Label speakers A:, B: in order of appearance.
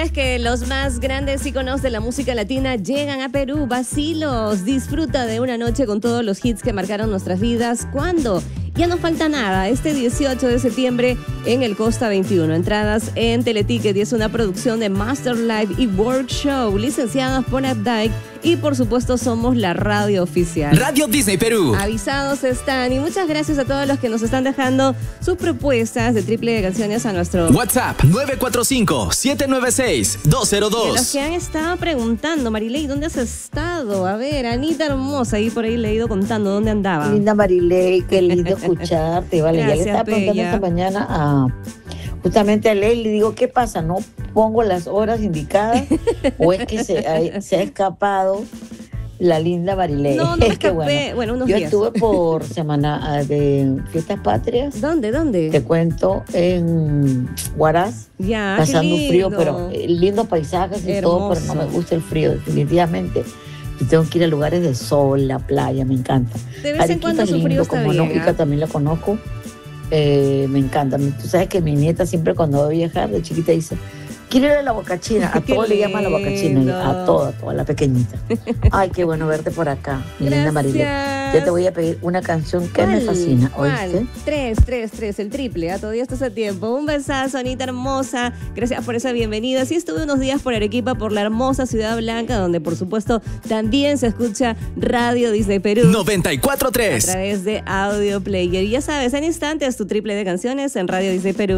A: sabes que los más grandes íconos de la música latina llegan a Perú. Vacilos, disfruta de una noche con todos los hits que marcaron nuestras vidas. ¿Cuándo? Ya no falta nada, este 18 de septiembre en el Costa 21. Entradas en Teleticket y es una producción de Master Live y Work Show, licenciadas por Updike y por supuesto somos la radio oficial.
B: Radio Disney Perú.
A: Avisados están y muchas gracias a todos los que nos están dejando sus propuestas de triple de canciones a nuestro
B: WhatsApp 945-796-202.
A: De los que han estado preguntando, Marilei, ¿dónde has estado? A ver, Anita hermosa, ahí por ahí le he ido contando dónde andaba.
C: Linda Marilei, qué lindo escucharte, vale.
A: Gracias,
C: ya le estaba preguntando esta mañana justamente a Ley, le digo, ¿qué pasa? ¿No pongo las horas indicadas o es que se ha escapado la linda Marilei?
A: No me escapé, bueno, unos días.
C: Yo estuve por semana de Fiestas Patrias.
A: ¿Dónde?
C: Te cuento, en Huaraz.
A: Ya,
C: pasando
A: qué lindo.
C: frío, pero lindos paisajes y
A: hermoso.
C: todo, pero no me gusta el frío, definitivamente. Yo tengo que ir a lugares de sol, la playa, me encanta.
A: De vez en cuando su frío está
C: como
A: bien.
C: No, Ica también la conozco. Me encanta. Tú sabes que mi nieta siempre cuando va a viajar de chiquita dice, quiero ir a la Bocachina. A todo le llaman la Bocachina. A toda, la pequeñita. Ay, qué bueno verte por acá, mi linda Marilei. Yo te voy a pedir una canción que me fascina. ¿Oíste?
A: 3, el triple. Todavía estás a tiempo. Un besazo, Anita hermosa. Gracias por esa bienvenida. Sí, estuve unos días por Arequipa, por la hermosa Ciudad Blanca, donde por supuesto también se escucha Radio Disney Perú
B: 94.3
A: a través de Audio Player. Y ya sabes, en instantes tu triple de canciones en Radio Disney Perú.